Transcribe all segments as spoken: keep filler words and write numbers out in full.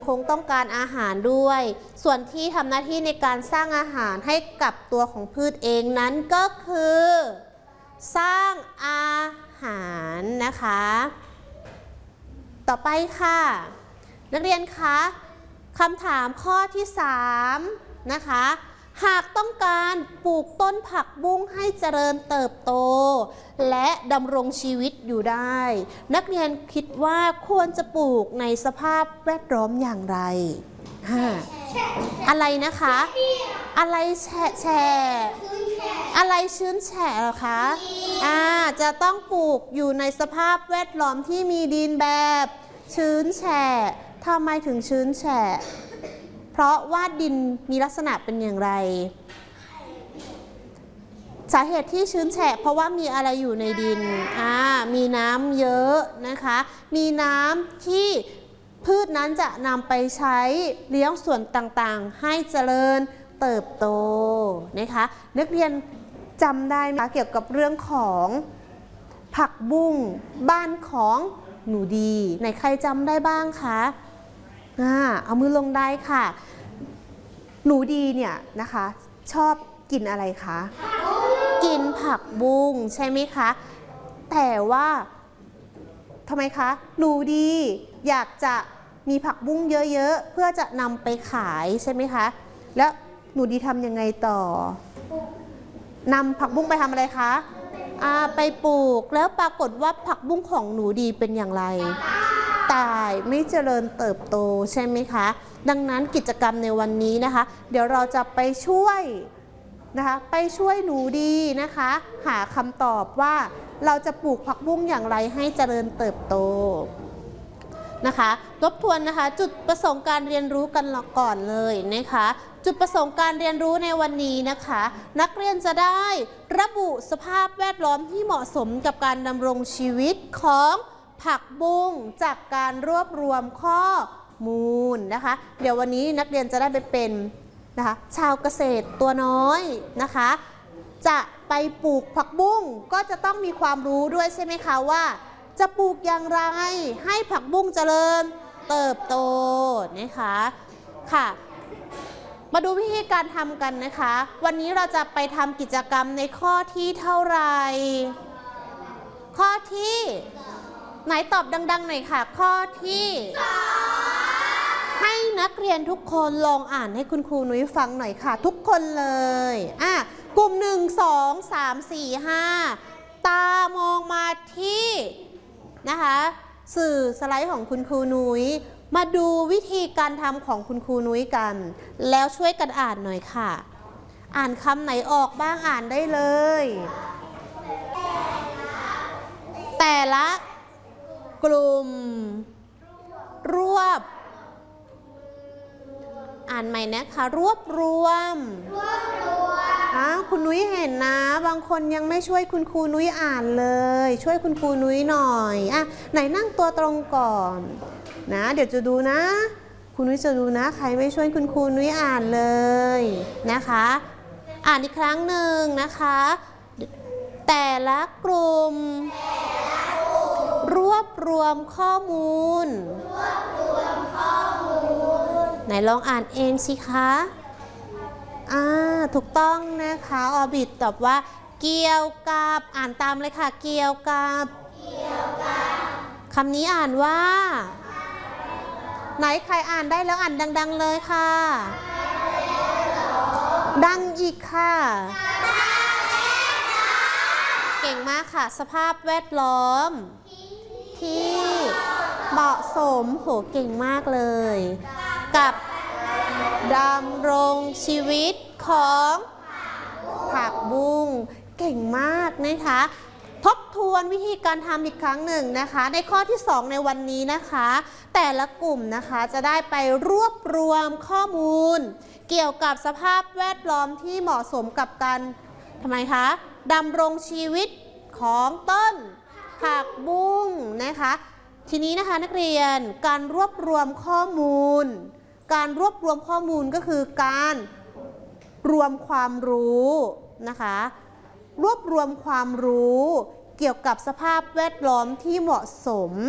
คงต้องการอาหารด้วยส่วนที่ทำหน้าที่ในการสร้างอาหารให้กับตัวของพืชเองนั้นก็คือสร้างอาหารนะคะต่อไปค่ะนักเรียนคะคำถามข้อที่สามนะคะหากต้องการปลูกต้นผักบุ้งให้เจริญเติบโตและดำรงชีวิตอยู่ได้นักเรียนคิดว่าควรจะปลูกในสภาพแวดล้อมอย่างไรอะไรนะคะอะไรแฉะแฉะอะไรชื้นแฉะเหรอคะอ่าจะต้องปลูกอยู่ในสภาพแวดล้อมที่มีดินแบบชื้นแฉะทำไมถึงชื้นแฉะเพราะว่าดินมีลักษณะเป็นอย่างไรสาเหตุที่ชื้นแฉะเพราะว่ามีอะไรอยู่ในดินอ่ามีน้ำเยอะนะคะมีน้ำที่พืชนั้นจะนำไปใช้เลี้ยงส่วนต่างๆให้เจริญเติบโตนะคะนักเรียนจำได้ไหมคะเกี่ยวกับเรื่องของผักบุ้งบ้านของหนูดีไหนใครจำได้บ้างคะอ่าเอามือลงได้ค่ะหนูดีเนี่ยนะคะชอบกินอะไรคะกินผักบุ้งใช่ไหมคะแต่ว่าทำไมคะหนูดีอยากจะมีผักบุ้งเยอะๆเพื่อจะนำไปขายใช่ไหมคะแล้วหนูดีทำยังไงต่อนำผักบุ้งไปทำอะไรคะอ่าไปปลูกแล้วปรากฏว่าผักบุ้งของหนูดีเป็นอย่างไรตายไม่เจริญเติบโตใช่ไหมคะดังนั้นกิจกรรมในวันนี้นะคะเดี๋ยวเราจะไปช่วยนะคะไปช่วยหนูดีนะคะหาคำตอบว่าเราจะปลูกผักบุ้งอย่างไรให้เจริญเติบโตนะคะทบทวนนะคะจุดประสงค์การเรียนรู้กันก่อนเลยนะคะจุดประสงค์การเรียนรู้ในวันนี้นะคะนักเรียนจะได้ระบุสภาพแวดล้อมที่เหมาะสมกับการดำรงชีวิตของผักบุ้งจากการรวบรวมข้อมูลนะคะเดี๋ยววันนี้นักเรียนจะได้ไปเป็นนะคะชาวเกษตรตัวน้อยนะคะจะไปปลูกผักบุ้งก็จะต้องมีความรู้ด้วยใช่ไหมคะว่าจะปลูกอย่างไรให้ผักบุ้งเจริญเติบโตนะคะค่ะมาดูวิธีการทำกันนะคะวันนี้เราจะไปทำกิจกรรมในข้อที่เท่าไหร่ข้อที่ไหนตอบดังๆหน่อยค่ะข้อที่ให้นักเรียนทุกคนลองอ่านให้คุณครูนุ้ยฟังหน่อยค่ะทุกคนเลยอ่ะกลุ่มหนึ่ง สอง สาม สี่ ห้าตามองมาที่นะคะสื่อสไลด์ของคุณครูนุ้ยมาดูวิธีการทำของคุณครูนุ้ยกันแล้วช่วยกันอ่านหน่อยค่ะอ่านคำไหนออกบ้างอ่านได้เลยแต่ละกลุ่มรวบอ่านใหม่นะคะรวบรวมอ่ะคุณนุ้ยเห็นนะบางคนยังไม่ช่วยคุณครูนุ้ยอ่านเลยช่วยคุณครูนุ้ยหน่อยอ่ะไหนนั่งตัวตรงก่อนนะเดี๋ยวจะดูนะคุณนุ้ยจะดูนะใครไม่ช่วยคุณครูนุ้ยอ่านเลยนะคะอ่านอีกครั้งหนึ่งนะคะแต่ละกลุ่มรวบรวมข้อมูลไหนลองอ่านเองสิคะอ่าถูกต้องนะคะออบิทตอบว่าเกี่ยวกับอ่านตามเลยค่ะเกี่ยวกับคำนี้อ่านว่าไหนใครอ่านได้แล้วอ่านดังๆเลยค่ะดังอีกค่ะเก่งมากค่ะสภาพแวดล้อมที่เหมาะสมโหเก่งมากเลยกับดำรงชีวิตของผักบุ้งเก่งมากนะคะทบทวนวิธีการทำอีกครั้งหนึ่งนะคะในข้อที่สองในวันนี้นะคะแต่ละกลุ่มนะคะจะได้ไปรวบรวมข้อมูลเกี่ยวกับสภาพแวดล้อมที่เหมาะสมกับการทำไมคะดำรงชีวิตของต้นผักบุ้งนะคะทีนี้นะคะนักเรียนการรวบรวมข้อมูลการรวบรวมข้อมูลก็คือการรวมความรู้นะคะรวบรวมความรู้เกี่ยวกับสภาพแวดล้อมที่เหมาะสม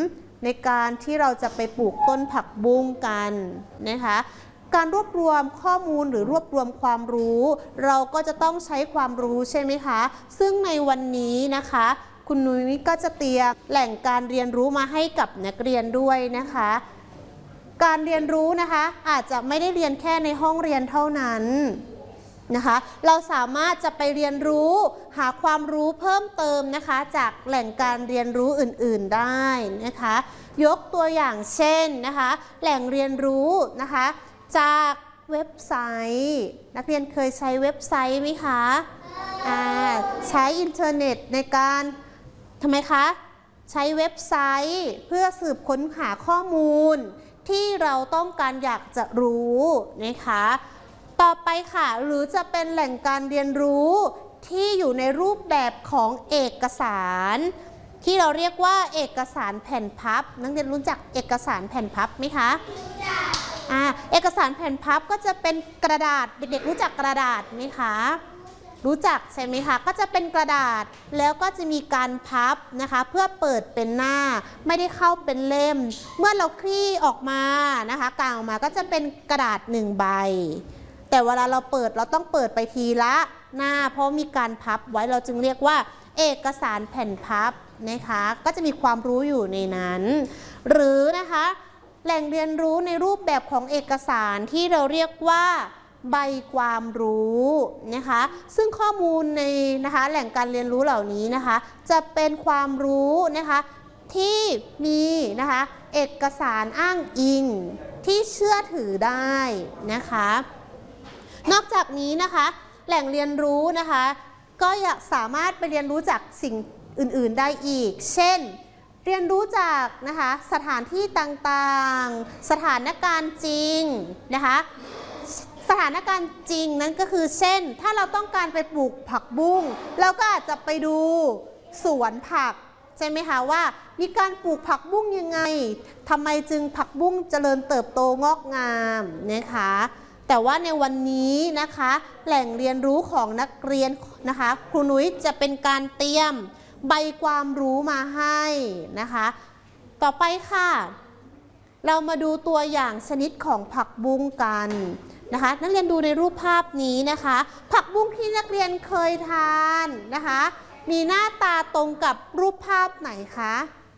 ในการที่เราจะไปปลูกต้นผักบุ้งกันนะคะการรวบรวมข้อมูลหรือรวบรวมความรู้เราก็จะต้องใช้ความรู้ใช่ไหมคะซึ่งในวันนี้นะคะคุณนุ้ยก็จะเตรียมแหล่งการเรียนรู้มาให้กับนักเรียนด้วยนะคะการเรียนรู้นะคะอาจจะไม่ได้เรียนแค่ในห้องเรียนเท่านั้นนะคะเราสามารถจะไปเรียนรู้หาความรู้เพิ่มเติมนะคะจากแหล่งการเรียนรู้อื่นๆได้นะคะยกตัวอย่างเช่นนะคะแหล่งเรียนรู้นะคะจากเว็บไซต์นักเรียนเคยใช้เว็บไซต์ไหมคะอ่าใช้อินเทอร์เน็ตในการทำไมคะใช้เว็บไซต์เพื่อสืบค้นหาข้อมูลที่เราต้องการอยากจะรู้นะคะต่อไปค่ะหรือจะเป็นแหล่งการเรียนรู้ที่อยู่ในรูปแบบของเอกสารที่เราเรียกว่าเอกสารแผ่นพับนักเรียนรู้จักเอกสารแผ่นพับไหมคะอ่าเอกสารแผ่นพับก็จะเป็นกระดาษเด็กๆรู้จักกระดาษไหมคะรู้จักใช่ไหมคะก็จะเป็นกระดาษแล้วก็จะมีการพับนะคะเพื่อเปิดเป็นหน้าไม่ได้เข้าเป็นเล่มเมื่อเราคลี่ออกมานะคะกางออกมาก็จะเป็นกระดาษหนึ่งใบแต่เวลาเราเปิดเราต้องเปิดไปทีละหน้าเพราะมีการพับไว้เราจึงเรียกว่าเอกสารแผ่นพับนะคะก็จะมีความรู้อยู่ในนั้นหรือนะคะแหล่งเรียนรู้ในรูปแบบของเอกสารที่เราเรียกว่าใบความรู้นะคะซึ่งข้อมูลในนะคะแหล่งการเรียนรู้เหล่านี้นะคะจะเป็นความรู้นะคะที่มีนะคะเอกสารอ้างอิงที่เชื่อถือได้นะคะนอกจากนี้นะคะแหล่งเรียนรู้นะคะก็อยากสามารถไปเรียนรู้จากสิ่งอื่นๆได้อีกเช่นเรียนรู้จากนะคะสถานที่ต่างๆสถานการณ์จริงนะคะสถานการณ์จริงนั้นก็คือเช่นถ้าเราต้องการไปปลูกผักบุ้งเราก็อาจจะไปดูสวนผักใช่ไหมคะว่ามีการปลูกผักบุ้งยังไงทำไมจึงผักบุ้งเจริญเติบโตงอกงามนะคะแต่ว่าในวันนี้นะคะแหล่งเรียนรู้ของนักเรียนนะคะครูนุ้ยจะเป็นการเตรียมใบความรู้มาให้นะคะต่อไปค่ะเรามาดูตัวอย่างชนิดของผักบุ้งกันนะคะนักเรียนดูในรูปภาพนี้นะคะผักบุ้งที่นักเรียนเคยทานนะคะมีหน้าตาตรงกับรูปภาพไหนคะ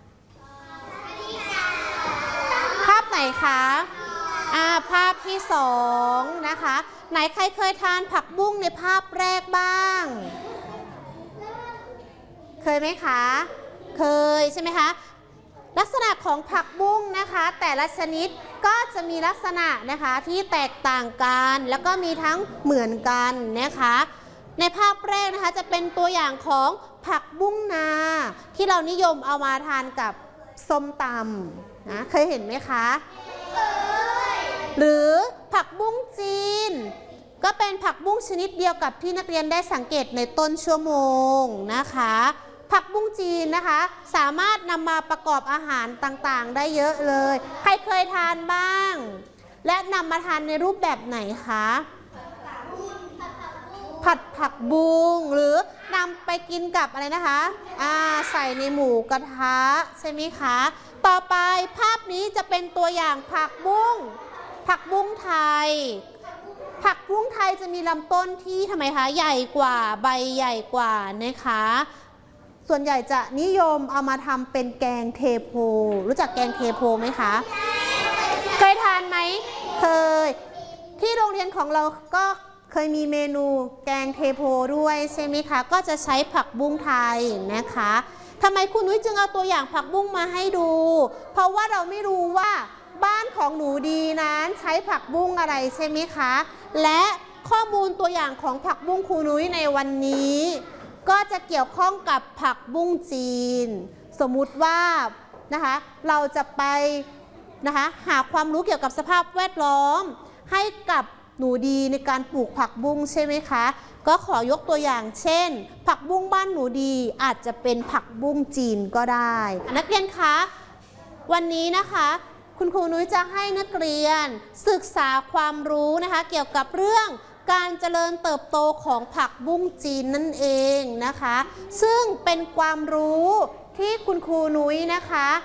ภาพไหนคะอ่าภาพที่สองนะคะไหนใครเคยทานผักบุ้งในภาพแรกบ้างเคยไหมคะเคยใช่ไหมคะลักษณะของผักบุ้งนะคะแต่ละชนิดก็จะมีลักษณะนะคะที่แตกต่างกันแล้วก็มีทั้งเหมือนกันนะคะในภาพแรกนะคะจะเป็นตัวอย่างของผักบุ้งนาที่เรานิยมเอามาทานกับส้มตำนะเคยเห็นไหมคะหรือผักบุ้งจีนก็เป็นผักบุ้งชนิดเดียวกับที่นักเรียนได้สังเกตในต้นชั่วโมงนะคะผักบุ้งจีนนะคะสามารถนำมาประกอบอาหารต่างๆได้เยอะเลยใครเคยทานบ้างและนำมาทานในรูปแบบไหนคะผัดผักบุ้งหรือนำไปกินกับอะไรนะคะอ่าใส่ในหมูกระทะใช่ไหมคะต่อไปภาพนี้จะเป็นตัวอย่างผักบุ้งผักบุ้งไทยผักบุ้งไทยจะมีลำต้นที่ทำไมคะใหญ่กว่าใบใหญ่กว่านะคะส่วนใหญ่จะนิยมเอามาทำเป็นแกงเทโพรู้จักแกงเทโพไหมคะเคยทานไหมเคยที่โรงเรียนของเราก็เคยมีเมนูแกงเทโพด้วยใช่ไหมคะก็จะใช้ผักบุ้งไทยนะคะทำไมคุณนุ้ยจึงเอาตัวอย่างผักบุ้งมาให้ดูเพราะว่าเราไม่รู้ว่าบ้านของหนูดีนั้นใช้ผักบุ้งอะไรใช่ไหมคะและข้อมูลตัวอย่างของผักบุ้งครูนุ้ยในวันนี้ก็จะเกี่ยวข้องกับผักบุ้งจีนสมมุติว่านะคะเราจะไปนะคะหาความรู้เกี่ยวกับสภาพแวดล้อมให้กับหนูดีในการปลูกผักบุ้งใช่ไหมคะก็ขอยกตัวอย่างเช่นผักบุ้งบ้านหนูดีอาจจะเป็นผักบุ้งจีนก็ได้นักเรียนคะวันนี้นะคะคุณครูนุ้ยจะให้นักเรียนศึกษาความรู้นะคะเกี่ยวกับเรื่องการเจริญเติบโตของผักบุ้งจีนนั่นเองนะคะซึ่งเป็นความรู้ที่คุณครูนุ้ยนะคะไป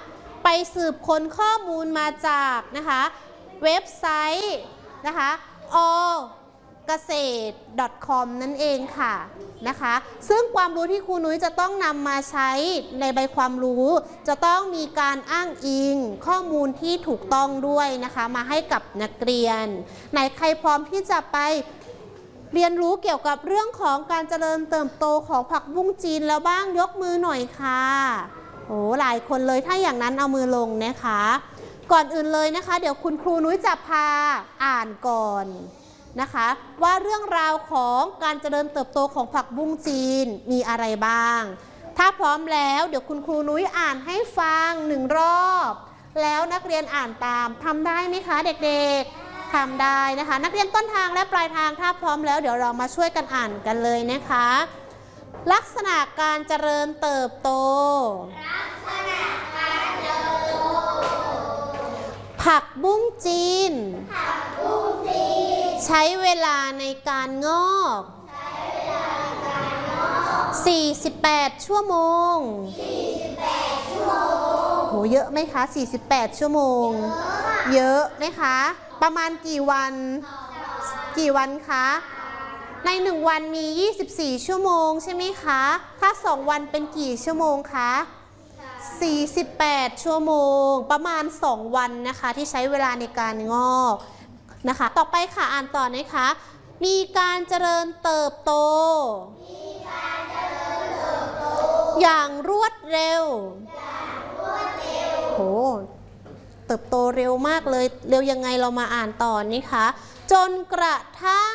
ไปสืบค้นข้อมูลมาจากนะคะเว็บไซต์นะคะ อ เกษตร .com นั่นเองค่ะนะคะซึ่งความรู้ที่ครูนุ้ยจะต้องนำมาใช้ในใบความรู้จะต้องมีการอ้างอิงข้อมูลที่ถูกต้องด้วยนะคะมาให้กับนักเรียนไหนใครพร้อมที่จะไปเรียนรู้เกี่ยวกับเรื่องของการเจริญเติบโตของผักบุ้งจีนแล้วบ้างยกมือหน่อยค่ะโอ้หลายคนเลยถ้าอย่างนั้นเอามือลงนะคะก่อนอื่นเลยนะคะเดี๋ยวคุณครูนุ้ยจะพาอ่านก่อนนะคะว่าเรื่องราวของการเจริญเติบโตของผักบุ้งจีนมีอะไรบ้างถ้าพร้อมแล้วเดี๋ยวคุณครูนุ้ยอ่านให้ฟังหนึ่งรอบแล้วนักเรียนอ่านตามทำได้ไหมคะเด็กๆทำได้นะคะนักเรียนต้นทางและปลายทางถ้าพร้อมแล้วเดี๋ยวเรามาช่วยกันอ่านกันเลยนะคะลักษณะการเจริญเติบโตลักษณะการเจริญเติบโตผักบุ้งจีนผักบุ้งจีนใช้เวลาในการงอกใช้เวลาในการงอกสี่สิบแปดชั่วโมงสี่สิบแปดชั่วโมงโหเยอะไหมคะสี่สิบแปดชั่วโมงเยอะไหมคะประมาณกี่วันกี่วันคะในหนึ่งวันมียี่สิบสี่ชั่วโมงใช่ไหมคะถ้าสองวันเป็นกี่ชั่วโมงคะสี่สิบแปดชั่วโมงประมาณสองวันนะคะที่ใช้เวลาในการงอกนะคะต่อไปค่ะอ่านต่อนะคะมีการเจริญเติบโตมีการเจริญเติบโตอย่างรวดเร็วอย่างรวดเร็วโหเติบโตเร็วมากเลยเร็วยังไงเรามาอ่านต่อนี่คะจนกระทั่ง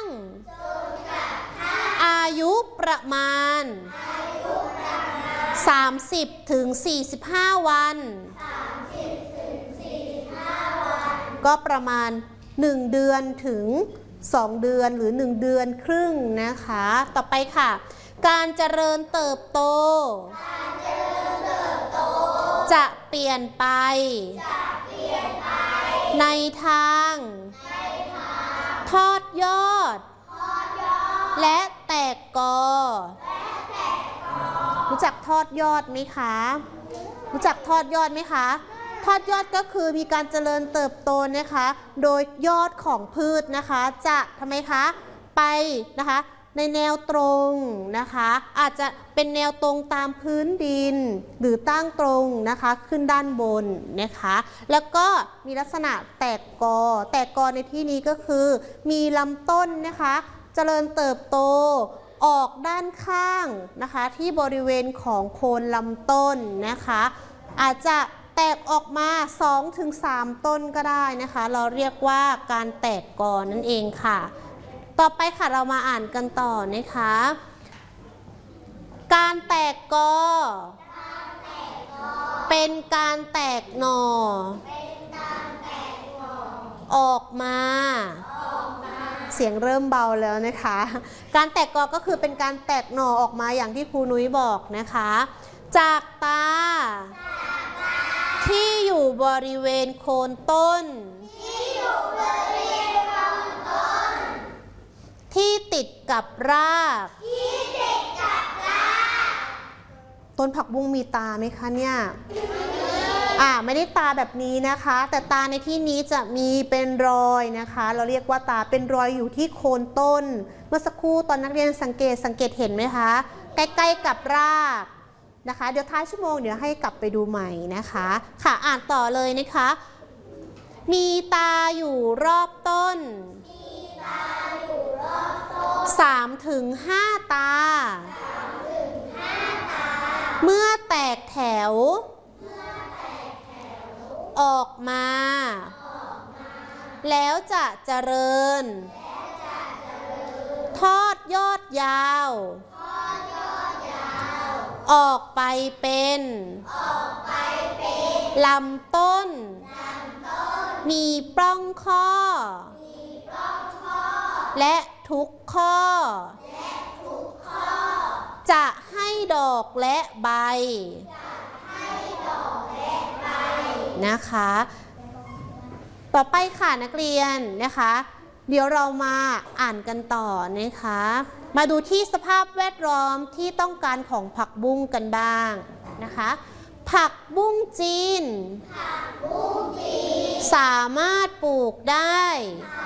อายุประมาณสามสิบถึงสี่สิบห้าวันก็ประมาณหนึ่งเดือนถึงสองเดือนหรือหนึ่งเดือนครึ่งนะคะต่อไปค่ะการเจริญเติบโตจะเปลี่ยนไปในทางทอดยอดและแตกกอรู้จักทอดยอดไหมคะรู้จักทอดยอดไหมคะทอดยอดก็คือมีการเจริญเติบโตนะคะโดยยอดของพืชนะคะจะทำไมคะไปนะคะในแนวตรงนะคะอาจจะเป็นแนวตรงตามพื้นดินหรือตั้งตรงนะคะขึ้นด้านบนนะคะแล้วก็มีลักษณะแตกกอแตกกอในที่นี้ก็คือมีลำต้นนะคะเจริญเติบโตออกด้านข้างนะคะที่บริเวณของโคนลำต้นนะคะอาจจะแตกออกมา สองถึงสาม ต้นก็ได้นะคะเราเรียกว่าการแตกกอนั่นเองค่ะต่อไปค่ะเรามาอ่านกันต่อนะคะการแตกกอเป็นการแตกหน่อออกมาเสียงเริ่มเบาแล้วนะคะการแตกกอก็คือเป็นการแตกหน่อออกมาอย่างที่ครูนุ้ยบอกนะคะจากตาที่อยู่บริเวณโคนต้นที่ติดกับรากต้นผักบุ้งมีตาไหมคะเนี่ยอ่าไม่ได้ตาแบบนี้นะคะแต่ตาในที่นี้จะมีเป็นรอยนะคะเราเรียกว่าตาเป็นรอยอยู่ที่โคนต้นเมื่อสักครู่ตอนนักเรียนสังเกตสังเกตเห็นไหมคะใกล้ๆกับรากนะคะเดี๋ยวท้ายชั่วโมงเดี๋ยวให้กลับไปดูใหม่นะคะค่ะอ่านต่อเลยนะคะมีตาอยู่รอบต้นสามถึงห้าตาเมื่อแตกแถวออกมาแล้วจะเจริญทอดยอดยาวออกไปเป็นลำต้นมีปล้องข้อและทุกข้อจะให้ดอกและใบนะคะต่อไปค่ะนักเรียนนะคะเดี๋ยวเรามาอ่านกันต่อนะคะมาดูที่สภาพแวดล้อมที่ต้องการของผักบุ้งกันบ้างนะคะผักบุ้งจีนสามารถปลูกได้